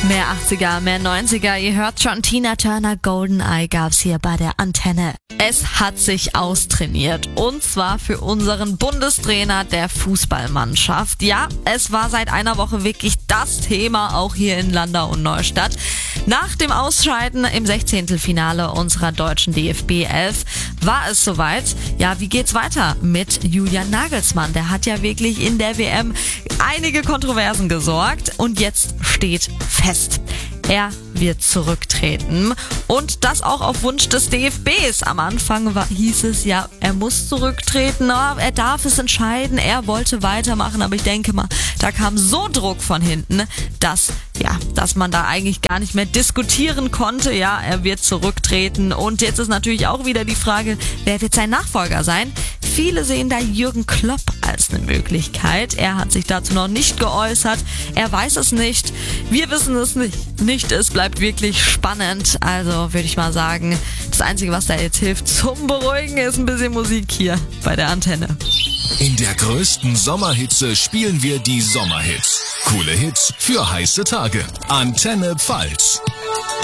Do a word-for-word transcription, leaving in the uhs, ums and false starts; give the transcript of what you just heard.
Mehr achtziger, mehr neunziger, ihr hört schon, Tina Turner, GoldenEye gab's hier bei der Antenne. Es hat sich austrainiert und zwar für unseren Bundestrainer der Fußballmannschaft. Ja, es war seit einer Woche wirklich das Thema, auch hier in Landau und Neustadt. Nach dem Ausscheiden im Sechzehntelfinale unserer deutschen D F B elf war es soweit. Ja, wie geht's weiter mit Julian Nagelsmann? Der hat ja wirklich in der W M einige Kontroversen gesorgt und jetzt steht fest: Er wird zurücktreten und das auch auf Wunsch des D F Bs. Am Anfang war, hieß es ja, er muss zurücktreten, er darf es entscheiden, er wollte weitermachen, aber ich denke mal, da kam so Druck von hinten, dass ja, dass man da eigentlich gar nicht mehr diskutieren konnte. Ja, er wird zurücktreten und jetzt ist natürlich auch wieder die Frage, wer wird sein Nachfolger sein? Viele sehen da Jürgen Klopp als eine Möglichkeit. Er hat sich dazu noch nicht geäußert. Er weiß es nicht. Wir wissen es nicht. Nicht, es bleibt wirklich spannend. Also würde ich mal sagen, das Einzige, was da jetzt hilft zum Beruhigen, ist ein bisschen Musik hier bei der Antenne. In der größten Sommerhitze spielen wir die Sommerhits. Coole Hits für heiße Tage. Antenne Pfalz.